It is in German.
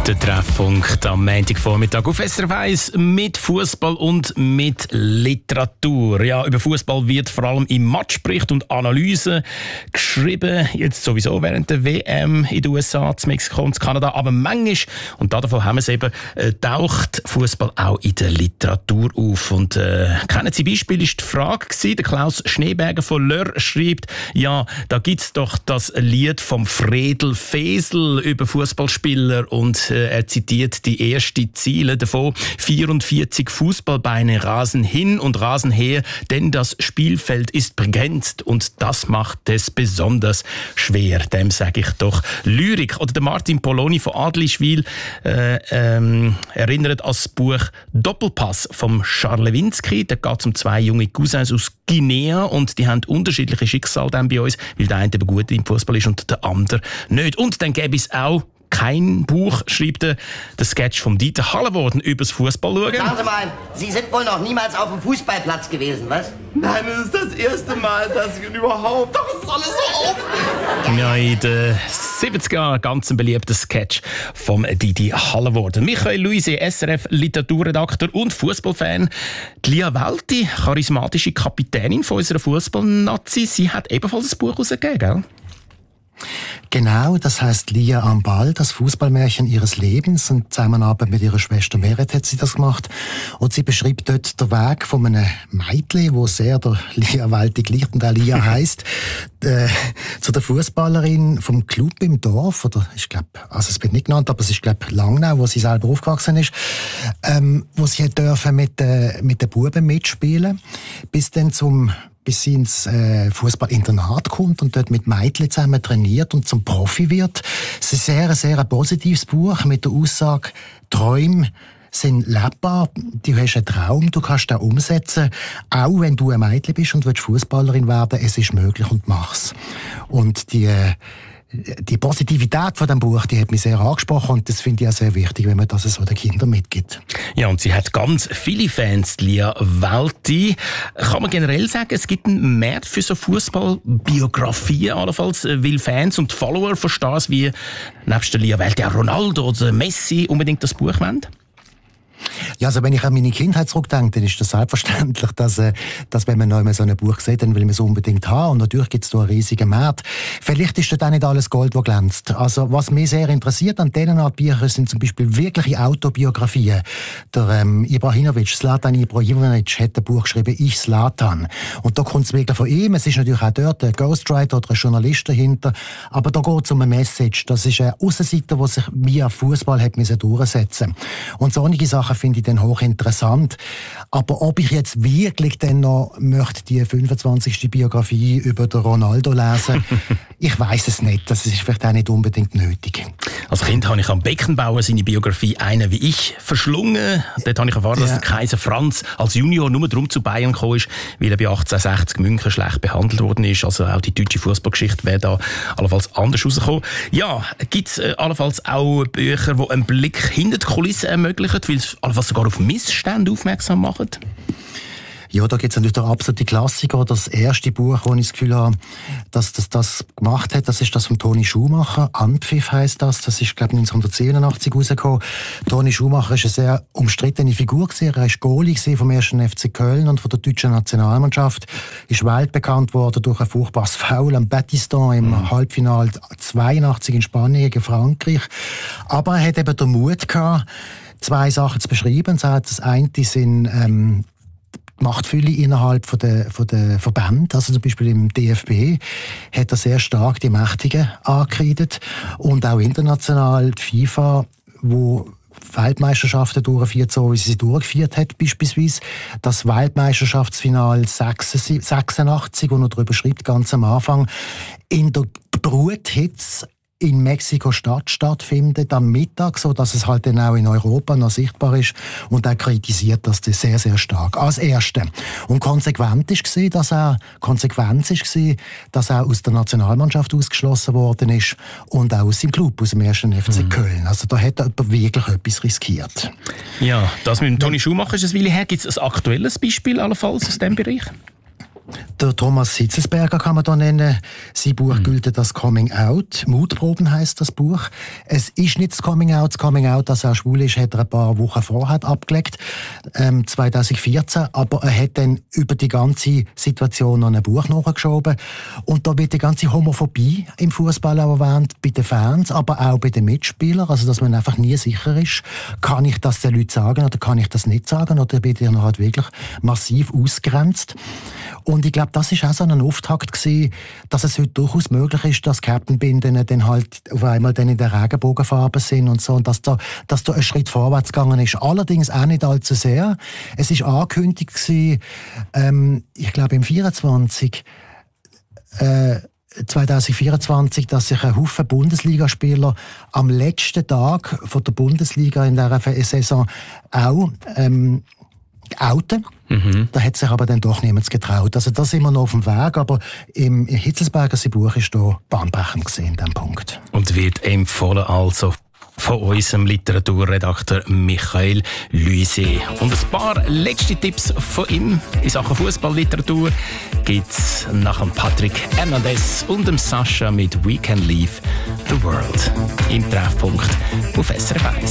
Der Treffpunkt am Montagvormittag auf SRF 1 mit Fußball und mit Literatur. Ja, über Fußball wird vor allem im Matchbericht und Analyse geschrieben. Jetzt sowieso während der WM in den USA, in Mexiko und in Kanada. Aber manchmal, und davon haben wir es eben, taucht Fußball auch in der Literatur auf. Und kennen Sie Beispiel, ist die Frage gewesen. Der Klaus Schneeberger von Lör schreibt, ja, da gibt's doch das Lied vom Fredel Fesel über Fußballspieler und er zitiert die ersten Ziele davon. 44 Fußballbeine rasen hin und rasen her, denn das Spielfeld ist begrenzt und das macht es besonders schwer. Dem sage ich doch Lyrik. Oder der Martin Poloni von Adlischwil erinnert an das Buch Doppelpass vom Charles Lewinsky. Da geht es um zwei junge Cousins aus Guinea und die haben unterschiedliche Schicksale dann bei uns, weil der eine eben gut im Fußball ist und der andere nicht. Und dann gäbe es auch kein Buch, schreibt der Sketch vom Dieter Hallenboden über das Fußball schauen. Sagen Sie mal, Sie sind wohl noch niemals auf dem Fußballplatz gewesen, was? Nein, das ist das erste Mal, dass ich überhaupt... Doch, es ist alles so aufregend. Ja, in den 70er ganz ein beliebter Sketch vom Didi Hallenboden. Michael Luise, SRF-Literaturredakteur und Fußballfan. Die Lia Welti, charismatische Kapitänin von unserer Fußballnazi, sie hat ebenfalls ein Buch herausgegeben, gell? Genau, das heisst Lia am Ball, das Fußballmärchen ihres Lebens. Und Zusammenarbeit mit ihrer Schwester Meret hat sie das gemacht. Und sie beschreibt dort den Weg von einem Mädchen, wo sehr der Lia Welti gleicht und auch Lia heisst, zu der Fußballerin vom Club im Dorf, oder ich glaube, also es wird nicht genannt, aber es ist glaube Langnau, wo sie selber aufgewachsen ist, wo sie dürfen mit den Buben mitspielen, bis sie ins Fußballinternat kommt und dort mit Mädchen zusammen trainiert und zum Profi wird. Es ist ein sehr positives Buch mit der Aussage, Träume sind lebbar, du hast einen Traum, du kannst den umsetzen, auch wenn du ein Mädchen bist und willst Fußballerin werden, es ist möglich und mach's. Und die Positivität von dem Buch, die hat mich sehr angesprochen und das finde ich auch sehr wichtig, wenn man das so den Kindern mitgibt. Ja, und sie hat ganz viele Fans, Lia Welti. Kann man generell sagen, es gibt einen Markt für so Fußballbiografien allenfalls, weil Fans und Follower verstehen, wie nebst der Lia Welti auch Ronaldo oder Messi unbedingt das Buch wollen? Ja, also wenn ich an meine Kindheit zurückdenke, dann ist das selbstverständlich, dass wenn man noch einmal so ein Buch sieht, dann will man es unbedingt haben. Und natürlich gibt es da einen riesigen Markt. Vielleicht ist dort auch nicht alles Gold, das glänzt. Also was mich sehr interessiert an diesen Art Büchern sind zum Beispiel wirkliche Autobiografien. Der Zlatan Ibrahimovic hat ein Buch geschrieben, «Ich Zlatan». Und da kommt es wirklich von ihm. Es ist natürlich auch dort ein Ghostwriter oder ein Journalist dahinter. Aber da geht es um eine Message. Das ist eine Aussenseite, die sich via Fußball hat durchsetzen. Und solche Sachen finde ich dann hochinteressant. Aber ob ich jetzt wirklich dann noch möchte die 25. Biografie über den Ronaldo lesen, ich weiss es nicht. Das ist vielleicht auch nicht unbedingt nötig. Als Kind habe ich am Beckenbauer seine Biografie «Einer wie ich» verschlungen. Dort habe ich erfahren, dass der Kaiser Franz als Junior nur darum zu Bayern gekommen ist, weil er bei 1860 München schlecht behandelt worden ist. Also auch die deutsche Fußballgeschichte wäre da allenfalls anders rausgekommen. Ja, gibt es allenfalls auch Bücher, die einen Blick hinter die Kulissen ermöglichen, weil es allenfalls sogar auf Missstände aufmerksam machen? Ja, da gibt es natürlich der absolute Klassiker. Das erste Buch, wo ich das Gefühl habe, dass das gemacht hat, das ist das von Toni Schumacher. «Anpfiff» heisst das. Das ist, glaube ich, 1987 rausgekommen. Toni Schumacher ist eine sehr umstrittene Figur gewesen. Er war Goalie vom 1. FC Köln und von der deutschen Nationalmannschaft. Ist weltbekannt worden durch ein furchtbares Foul am Battiston im Halbfinale 82 in Spanien gegen Frankreich. Aber er hat eben den Mut gehabt, zwei Sachen zu beschreiben. Das eine sind Machtfülle innerhalb von der Verbände, also zum Beispiel im DFB, hat er sehr stark die Mächtigen angekreidet und auch international die FIFA, wo Weltmeisterschaften durchgeführt, so wie sie durchgeführt hat, beispielsweise das Weltmeisterschaftsfinale 86, wo er darüber schreibt, ganz am Anfang, in der Bruthitze in Mexiko-Stadt stattfindet am Mittag, so dass es halt dann auch in Europa noch sichtbar ist. Und er kritisiert das sehr, sehr stark. Als Erste. Und konsequent ist gesehen, dass er aus der Nationalmannschaft ausgeschlossen worden ist und auch aus seinem Club, aus dem 1. FC Köln. Also da hat er wirklich etwas riskiert. Ja, das mit dem Toni Schumacher ist ein Weile her. Gibt es ein aktuelles Beispiel allenfalls aus diesem Bereich? Der Thomas Hitzelsberger kann man da nennen. Sein Buch gilt das Coming Out. Mutproben heisst das Buch. Es ist nicht das Coming Out. Das Coming Out, dass er schwul ist, hat er ein paar Wochen vorher abgelegt, 2014. Aber er hat dann über die ganze Situation noch ein Buch nachgeschoben. Und da wird die ganze Homophobie im Fußball auch erwähnt, bei den Fans, aber auch bei den Mitspielern. Also, dass man einfach nie sicher ist, kann ich das den Leuten sagen oder kann ich das nicht sagen? Oder wird er noch halt wirklich massiv ausgrenzt? Und ich glaube, das war auch so ein Auftakt gewesen, dass es heute durchaus möglich ist, dass Captain-Binden dann halt auf einmal dann in der Regenbogenfarbe sind und so, und dass da ein Schritt vorwärts gegangen ist. Allerdings auch nicht allzu sehr. Es ist angekündigt gewesen, ich glaube im 2024, dass sich ein Haufen Bundesligaspieler am letzten Tag von der Bundesliga in dieser Saison auch outen. Da hat sich aber dann doch niemand getraut. Also da sind wir noch auf dem Weg, aber im Hitzelsberger sein Buch ist da bahnbrechend gesehen, in diesem Punkt. Und wird empfohlen also von unserem Literaturredakteur Michael Luisier. Und ein paar letzte Tipps von ihm in Sachen Fußballliteratur gibt es nach dem Patrick Hernandez und dem Sascha mit We Can Leave the World im Treffpunkt auf SRF 1.